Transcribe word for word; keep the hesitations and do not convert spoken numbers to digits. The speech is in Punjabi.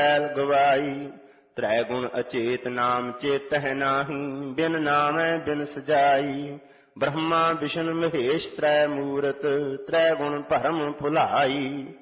ਐਲ ਗਵਾਈ। ਤ੍ਰੈ ਗੁਣ ਅਚੇਤ ਨਾਮ ਚੇਤਹਿ ਨਾਹੀ, ਬਿਨ ਨਾਮੈ ਬਿਨ ਸਜਾਈ। ਬ੍ਰਹਮਾ ਵਿਸ਼ਨ ਮਹੇਸ਼ ਤ੍ਰੈ ਮੂਰਤ, ਤ੍ਰੈ ਗੁਣ ਭਰਮ ਭੁਲਾਈ।